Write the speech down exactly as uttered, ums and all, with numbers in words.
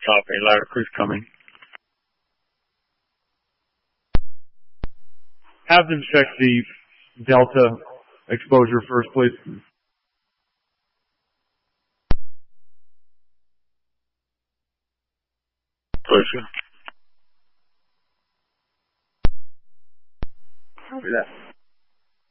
Copy. Ladder crew's coming. Have them check the Delta exposure first, please. Pushing. Copy that.